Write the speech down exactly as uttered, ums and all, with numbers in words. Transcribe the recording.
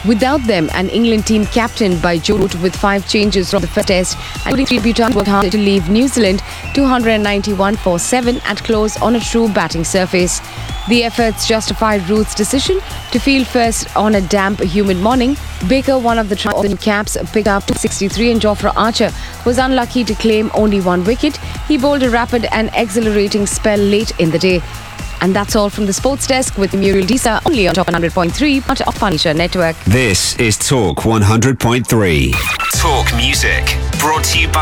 Without them, an England team captained by Joe Root with five changes from the first test, including three debutants, worked hard to leave New Zealand two hundred ninety-one for seven at close on a true batting surface. The efforts justified Root's decision to field first on a damp, humid morning. Baker, one of the new caps, picked up two sixty-three, and Jofra Archer was unlucky to claim only one wicket. He bowled a rapid and exhilarating spell late in the day. And that's all from the Sports Desk with Muriel Disa, only on Top one hundred point three, part of Panisha Network. This is Talk one hundred point three. Talk music, brought to you by